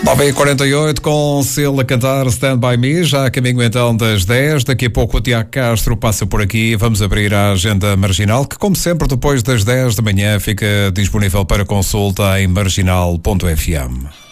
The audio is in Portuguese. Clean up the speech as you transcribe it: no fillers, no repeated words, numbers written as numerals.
9h48 com Sela a cantar Stand By Me, já a caminho então das 10. Daqui a pouco o Tiago Castro passa por aqui. Vamos abrir a agenda marginal, que como sempre depois das 10 da manhã fica disponível para consulta em marginal.fm.